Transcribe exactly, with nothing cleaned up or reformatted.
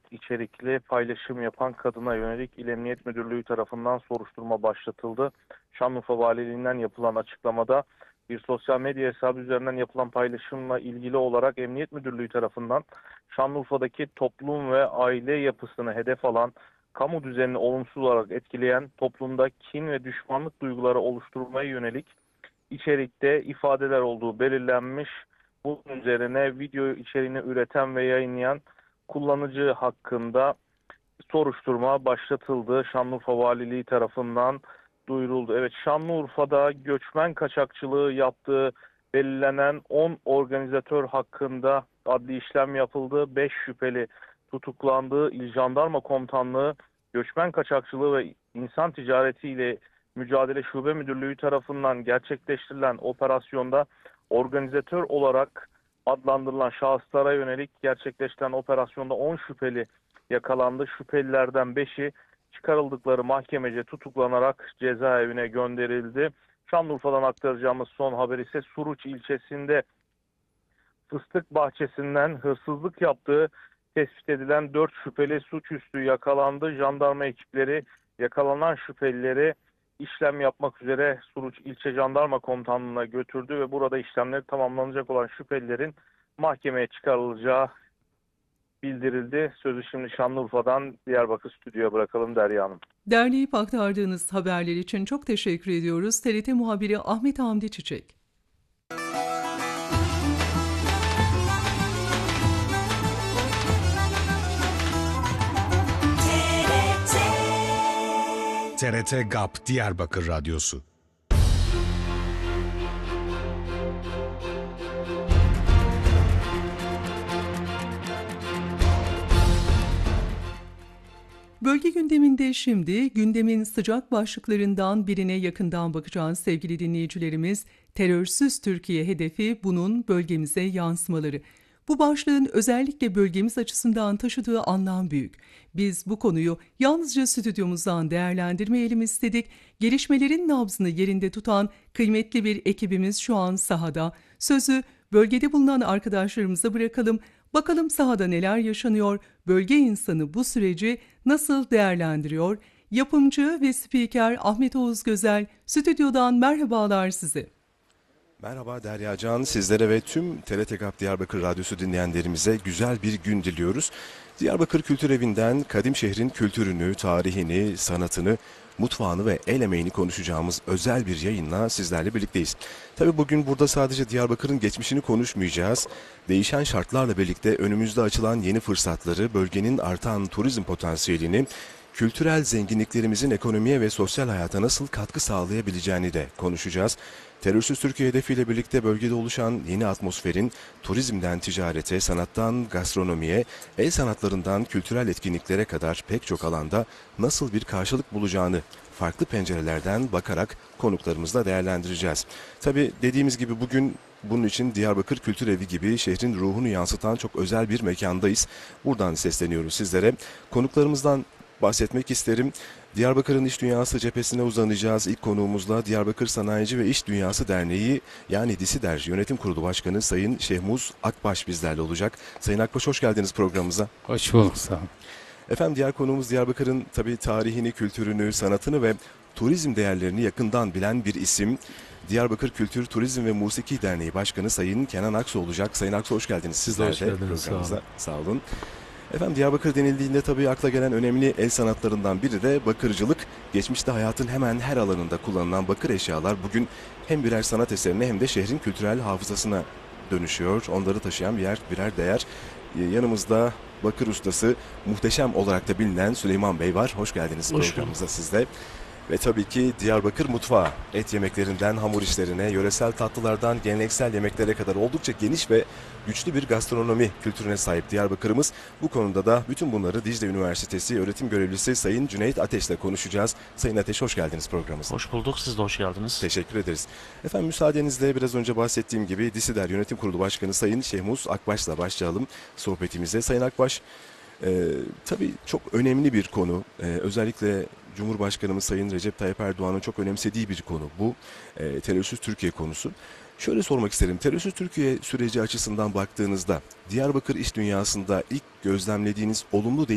içerikli paylaşım yapan kadına yönelik İl Emniyet Müdürlüğü tarafından soruşturma başlatıldı. Şanlıurfa Valiliğinden yapılan açıklamada bir sosyal medya hesabı üzerinden yapılan paylaşımla ilgili olarak Emniyet Müdürlüğü tarafından Şanlıurfa'daki toplum ve aile yapısını hedef alan, kamu düzenini olumsuz olarak etkileyen, toplumda kin ve düşmanlık duyguları oluşturmaya yönelik içerikte ifadeler olduğu belirlenmiş. Bunun üzerine video içeriğini üreten ve yayınlayan kullanıcı hakkında soruşturma başlatıldı. Şanlıurfa Valiliği tarafından duyuruldu. Evet, Şanlıurfa'da göçmen kaçakçılığı yaptığı belirlenen on organizatör hakkında adli işlem yapıldı. beş şüpheli tutuklandığı İl Jandarma Komutanlığı Göçmen Kaçakçılığı ve İnsan Ticareti ile Mücadele Şube Müdürlüğü tarafından gerçekleştirilen operasyonda organizatör olarak adlandırılan şahıslara yönelik gerçekleştirilen operasyonda on şüpheli yakalandı. Şüphelilerden beşi çıkarıldıkları mahkemece tutuklanarak cezaevine gönderildi. Şanlıurfa'dan aktaracağımız son haber ise Suruç ilçesinde fıstık bahçesinden hırsızlık yaptığı tespit edilen dört şüpheli suçüstü yakalandı. Jandarma ekipleri yakalanan şüphelileri işlem yapmak üzere Suruç İlçe Jandarma Komutanlığı'na götürdü ve burada işlemleri tamamlanacak olan şüphelilerin mahkemeye çıkarılacağı bildirildi. Sözü şimdi Şanlıurfa'dan Diyarbakır stüdyoya bırakalım Derya Hanım. Derleyip aktardığınız haberler için çok teşekkür ediyoruz. T R T muhabiri Ahmet Hamdi Çiçek. T R T G A P Diyarbakır Radyosu. Bölge gündeminde şimdi gündemin sıcak başlıklarından birine yakından bakacağız sevgili dinleyicilerimiz. Terörsüz Türkiye hedefi, bunun bölgemize yansımaları. Bu başlığın özellikle bölgemiz açısından taşıdığı anlam büyük. Biz bu konuyu yalnızca stüdyomuzdan değerlendirmeyelim istedik. Gelişmelerin nabzını yerinde tutan kıymetli bir ekibimiz şu an sahada. Sözü bölgede bulunan arkadaşlarımıza bırakalım. Bakalım sahada neler yaşanıyor, bölge insanı bu süreci nasıl değerlendiriyor? Yapımcı ve spiker Ahmet Oğuz Gözel stüdyodan merhabalar size. Merhaba Derya Can, sizlere ve tüm T R T G A P Diyarbakır Radyosu dinleyenlerimize güzel bir gün diliyoruz. Diyarbakır Kültür Evi'nden kadim şehrin kültürünü, tarihini, sanatını, mutfağını ve el emeğini konuşacağımız özel bir yayınla sizlerle birlikteyiz. Tabii bugün burada sadece Diyarbakır'ın geçmişini konuşmayacağız. Değişen şartlarla birlikte önümüzde açılan yeni fırsatları, bölgenin artan turizm potansiyelini, kültürel zenginliklerimizin ekonomiye ve sosyal hayata nasıl katkı sağlayabileceğini de konuşacağız. Terörsüz Türkiye hedefiyle birlikte bölgede oluşan yeni atmosferin turizmden ticarete, sanattan gastronomiye, el sanatlarından kültürel etkinliklere kadar pek çok alanda nasıl bir karşılık bulacağını farklı pencerelerden bakarak konuklarımızla değerlendireceğiz. Tabii dediğimiz gibi bugün bunun için Diyarbakır Kültür Evi gibi şehrin ruhunu yansıtan çok özel bir mekandayız. Buradan sesleniyoruz sizlere. Konuklarımızdan bahsetmek isterim. Diyarbakır'ın iş dünyası cephesine uzanacağız. İlk konuğumuzla Diyarbakır Sanayici ve İş Dünyası Derneği yani DİSİDER Yönetim Kurulu Başkanı Sayın Şehmuz Akbaş bizlerle olacak. Sayın Akbaş, hoş geldiniz programımıza. Hoş bulduk, sağ olun. Efendim, diğer konuğumuz Diyarbakır'ın tabii tarihini, kültürünü, sanatını ve turizm değerlerini yakından bilen bir isim. Diyarbakır Kültür, Turizm ve Musiki Derneği Başkanı Sayın Kenan Aksu olacak. Sayın Aksu, hoş geldiniz. Sizler de hoş geldiniz, programımıza. sağ olun. Sağ olun. Efendim, Diyarbakır denildiğinde tabii akla gelen önemli el sanatlarından biri de bakırcılık. Geçmişte hayatın hemen her alanında kullanılan bakır eşyalar bugün hem birer sanat eserine hem de şehrin kültürel hafızasına dönüşüyor. Onları taşıyan birer birer değer. Ee, yanımızda bakır ustası muhteşem olarak da bilinen Süleyman Bey var. Hoş geldiniz Hoş programımıza siz de. Ve tabii ki Diyarbakır mutfağı, et yemeklerinden hamur işlerine, yöresel tatlılardan geleneksel yemeklere kadar oldukça geniş ve güçlü bir gastronomi kültürüne sahip Diyarbakır'ımız. Bu konuda da bütün bunları Dicle Üniversitesi öğretim görevlisi Sayın Cüneyt Ateş'le konuşacağız. Sayın Ateş, hoş geldiniz programımıza. Hoş bulduk, siz de hoş geldiniz. Teşekkür ederiz. Efendim, müsaadenizle biraz önce bahsettiğim gibi DİSİDER Yönetim Kurulu Başkanı Sayın Şehmuz Akbaş'la başlayalım sohbetimize. Sayın Akbaş, e, tabii çok önemli bir konu. E, özellikle Cumhurbaşkanımız Sayın Recep Tayyip Erdoğan'ın çok önemsediği bir konu bu. E, terörsüz Türkiye konusu. Şöyle sormak isterim. Terörsüz Türkiye süreci açısından baktığınızda Diyarbakır iş dünyasında ilk gözlemlediğiniz olumlu